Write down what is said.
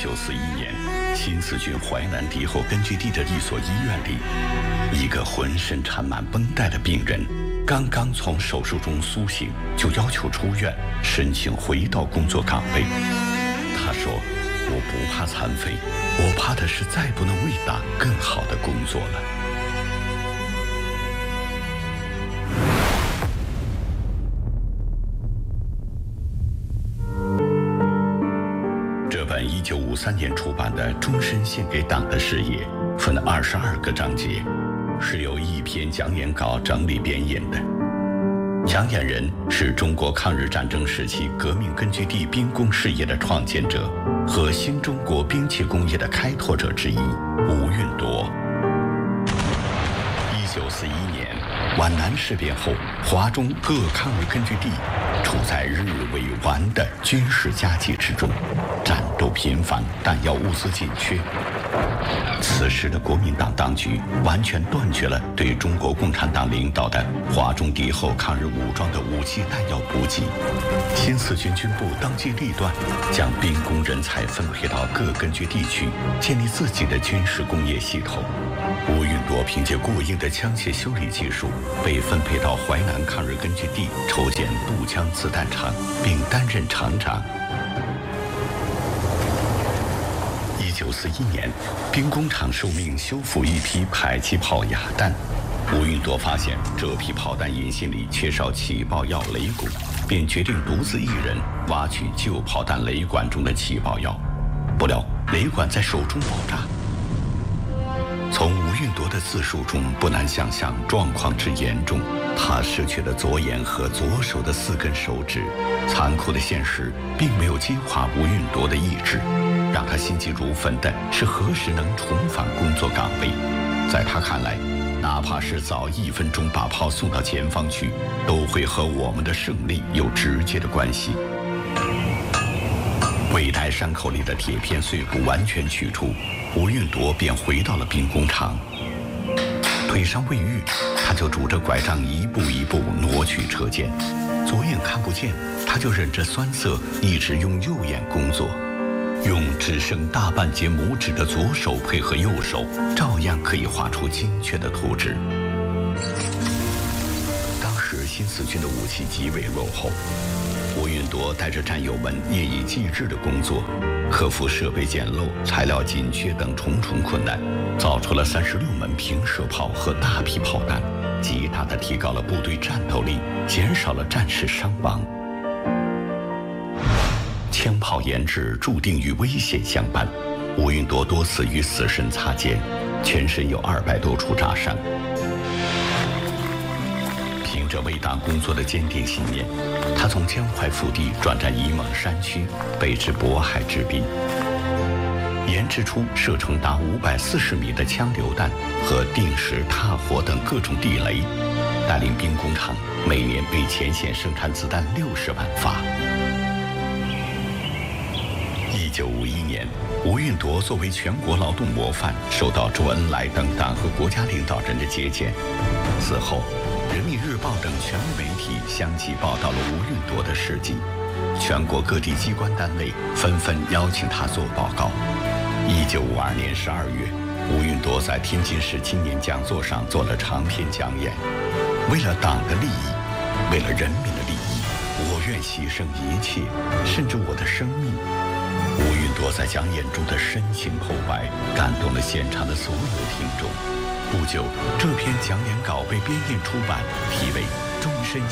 1941年，新四军淮南敌后根据地的一所医院里，一个浑身缠满绷带的病人，刚刚从手术中苏醒，就要求出院，申请回到工作岗位。他说：“我不怕残废，我怕的是再不能为党更好的工作了。”这本1953年出版的《终身献给党的事业》分22个章节，是由一篇讲演稿整理编演的。讲演人是中国抗日战争时期革命根据地兵工事业的创建者和新中国兵器工业的开拓者之一吴运铎。1941年皖南事变后，华中各抗日根据地处在日伪皖的军事夹击之中，战斗频繁，弹药物资紧缺。此时的国民党当局完全断绝了对中国共产党领导的华中敌后抗日武装的武器弹药补给。新四军军部当机立断，将兵工人才分配到各根据地区，建立自己的军事工业系统。吴运铎凭借过硬的枪械修理技术，被分配到淮南抗日根据地筹建步枪子弹厂，并担任厂长。1941年，兵工厂受命修复一批迫击炮哑弹。吴运铎发现这批炮弹引信里缺少起爆药雷毂，便决定独自一人挖取旧炮弹雷管中的起爆药。不料雷管在手中爆炸。从吴运铎的自述中不难想象状况之严重，他失去了左眼和左手的4根手指。残酷的现实并没有击垮吴运铎的意志，让他心急如焚的是何时能重返工作岗位。在他看来，哪怕是早1分钟把炮送到前方去，都会和我们的胜利有直接的关系。未待伤口里的铁片碎骨完全取出，吴运铎便回到了兵工厂。腿伤未愈，他就拄着拐杖一步一步挪去车间。左眼看不见，他就忍着酸涩，一直用右眼工作。用只剩大半截拇指的左手配合右手，照样可以画出精确的图纸。当时新四军的武器极为落后，吴运铎带着战友们夜以继日的工作，克服设备简陋、材料紧缺等重重困难，造出了36门平射炮和大批炮弹，极大地提高了部队战斗力，减少了战士伤亡。枪炮研制注定与危险相伴，吴运铎多次与死神擦肩，全身有200多处炸伤。凭着为党工作的坚定信念，他从江淮腹地转战沂蒙山区，北至渤海治病，研制出射程达540米的枪榴弹和定时踏火等各种地雷，带领兵工厂每年为前线生产子弹60万发。1951年，吴运铎作为全国劳动模范，受到周恩来等党和国家领导人的接见。此后，《人民日报》等权威媒体相继报道了吴运铎的事迹，全国各地机关单位纷纷邀请他做报告。1952年12月，吴运铎在天津市青年讲座上做了长篇讲演。为了党的利益，为了人民的利益，我愿牺牲一切，甚至我的生命。吴运铎在讲演中的深情厚白，感动了现场的所有听众。不久，这篇讲演稿被编印出版，题为《终身